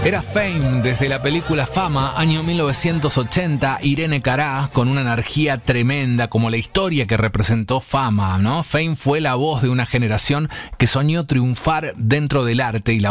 Era Fame desde la película Fama, año 1980, Irene Cara, con una energía tremenda, como la historia que representó Fama, ¿no? Fame fue la voz de una generación que soñó triunfar dentro del arte y la